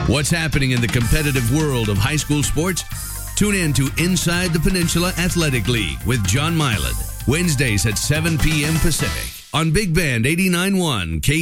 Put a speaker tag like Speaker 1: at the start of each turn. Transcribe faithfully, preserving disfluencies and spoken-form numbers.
Speaker 1: What's happening in the competitive world of high school sports? Tune in to Inside the Peninsula Athletic League with John Milan, Wednesdays at seven p.m. Pacific on Big Band eighty-nine point one K